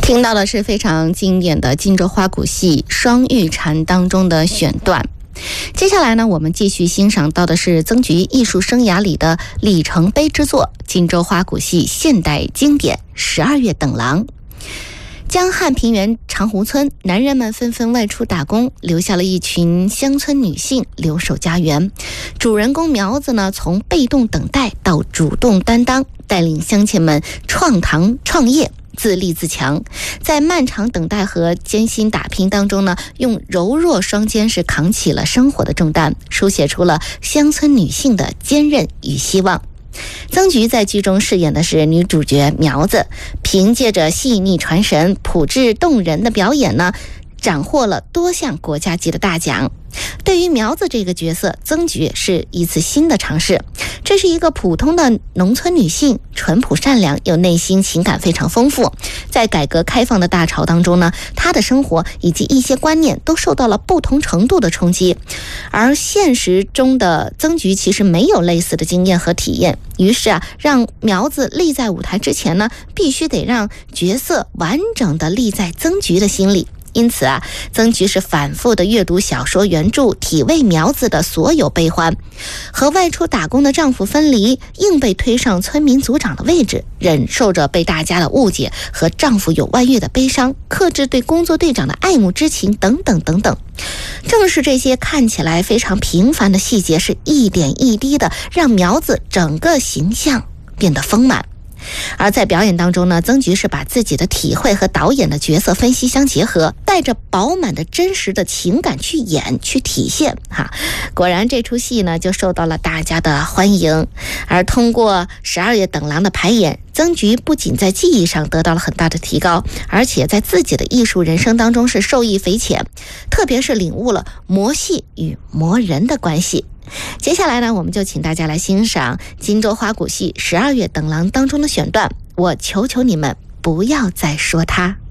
听到的是非常经典的荆州花鼓戏《双玉蝉》当中的选段。接下来呢，我们继续欣赏到的是曾菊艺术生涯里的里程碑之作——荆州花鼓戏现代经典《12月等郎》。江汉平原长湖村，男人们纷纷外出打工，留下了一群乡村女性留守家园。主人公苗子呢，从被动等待到主动担当，带领乡亲们创堂创业，自立自强。在漫长等待和艰辛打拼当中呢，用柔弱双肩是扛起了生活的重担，书写出了乡村女性的坚韧与希望。曾菊在剧中饰演的是女主角苗子，凭借着细腻传神、朴质动人的表演呢，斩获了多项国家级的大奖。对于苗子这个角色，曾菊是一次新的尝试。这是一个普通的农村女性，淳朴善良，又内心情感非常丰富。在改革开放的大潮当中呢，她的生活以及一些观念都受到了不同程度的冲击，而现实中的曾菊其实没有类似的经验和体验。于是让苗子立在舞台之前呢，必须得让角色完整的立在曾菊的心里。因此曾菊是反复的阅读小说原著，体味苗子的所有悲欢。和外出打工的丈夫分离，硬被推上村民组长的位置，忍受着被大家的误解和丈夫有外遇的悲伤，克制对工作队长的爱慕之情等等等等。正是这些看起来非常平凡的细节，是一点一滴的让苗子整个形象变得丰满。而在表演当中呢，曾菊是把自己的体会和导演的角色分析相结合，带着饱满的真实的情感去演去体现果然这出戏呢就受到了大家的欢迎。而通过12月等郎的排演，曾菊不仅在技艺上得到了很大的提高，而且在自己的艺术人生当中是受益匪浅，特别是领悟了魔戏与魔人的关系。接下来呢，我们就请大家来欣赏荆州花鼓戏12月等郎当中的选段，我求求你们不要再说他。